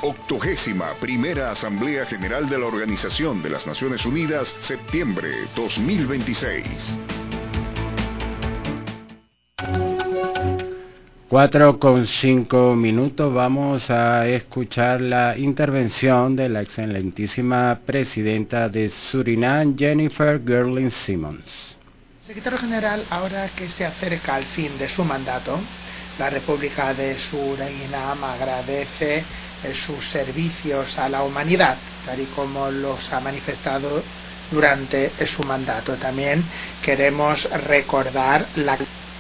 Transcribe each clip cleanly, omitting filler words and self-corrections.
81ª Asamblea General de la Organización de las Naciones Unidas, septiembre 2026. 4:05. Vamos a escuchar la intervención de la excelentísima presidenta de Surinam, Jennifer Gerling-Simons. Secretario General, ahora que se acerca al fin de su mandato, la República de Surinam agradece sus servicios a la humanidad, tal y como los ha manifestado durante su mandato. También queremos recordar la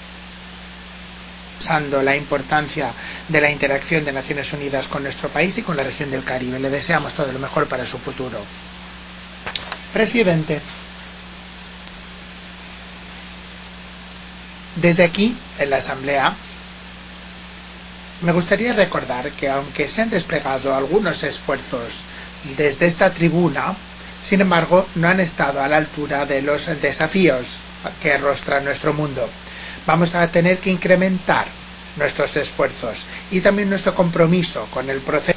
importancia de la interacción de Naciones Unidas con nuestro país y con la región del Caribe. Le deseamos todo lo mejor para su futuro. Presidente, desde aquí, en la Asamblea, me gustaría recordar que aunque se han desplegado algunos esfuerzos desde esta tribuna, sin embargo, no han estado a la altura de los desafíos que arrostra nuestro mundo. Vamos a tener que incrementar nuestros esfuerzos y también nuestro compromiso con el proceso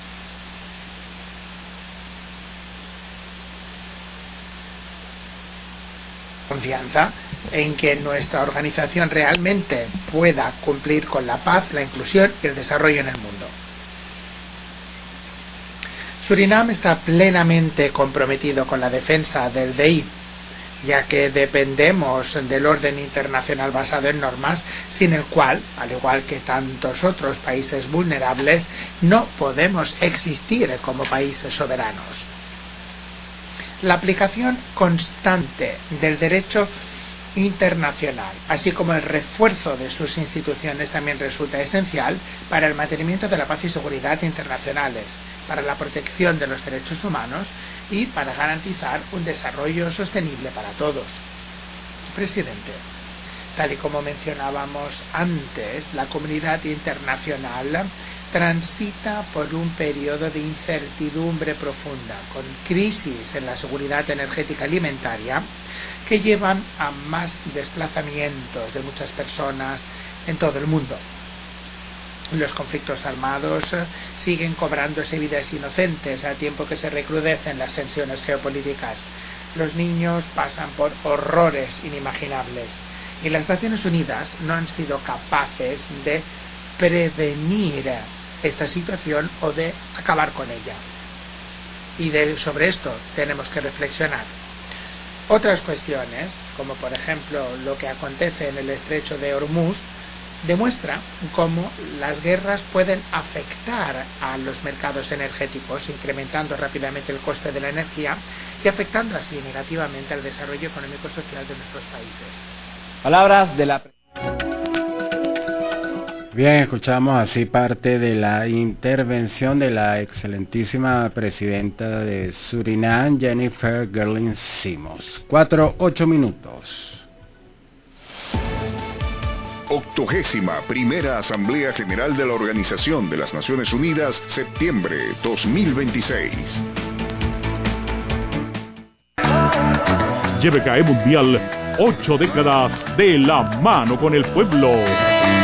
de confianza en que nuestra organización realmente pueda cumplir con la paz, la inclusión y el desarrollo en el mundo. Surinam está plenamente comprometido con la defensa del DI, ya que dependemos del orden internacional basado en normas, sin el cual, al igual que tantos otros países vulnerables, no podemos existir como países soberanos. La aplicación constante del derecho internacional, así como el refuerzo de sus instituciones, también resulta esencial para el mantenimiento de la paz y seguridad internacionales, para la protección de los derechos humanos y para garantizar un desarrollo sostenible para todos. Presidente, tal y como mencionábamos antes, la comunidad internacional transita por un periodo de incertidumbre profunda, con crisis en la seguridad energética alimentaria que llevan a más desplazamientos de muchas personas en todo el mundo. Los conflictos armados siguen cobrándose vidas inocentes a tiempo que se recrudecen las tensiones geopolíticas. Los niños pasan por horrores inimaginables y las Naciones Unidas no han sido capaces de prevenir esta situación o de acabar con ella. Y sobre esto tenemos que reflexionar. Otras cuestiones, como por ejemplo lo que acontece en el estrecho de Hormuz, demuestra cómo las guerras pueden afectar a los mercados energéticos, incrementando rápidamente el coste de la energía y afectando así negativamente al desarrollo económico y social de nuestros países. Palabras de la... Bien, escuchamos así parte de la intervención de la excelentísima presidenta de Surinam, Jennifer Gerling-Simons. 4:08. 81ª Asamblea General de la Organización de las Naciones Unidas, septiembre 2026. YBKE Mundial, 8 décadas de la mano con el pueblo.